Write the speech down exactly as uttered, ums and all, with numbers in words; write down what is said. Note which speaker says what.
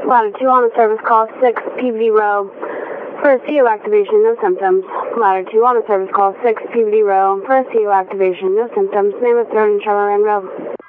Speaker 1: Ladder two on the service call six, P V D row. First C O activation, no symptoms. Ladder two on the service call six, P V D row. First C O activation, no symptoms. Name of third and Charlie Land Row.